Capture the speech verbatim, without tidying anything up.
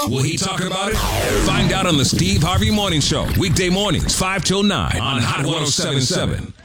Will he talk about it? Find out on the Steve Harvey Morning Show. Weekday mornings, five till nine on Hot ten seventy-seven.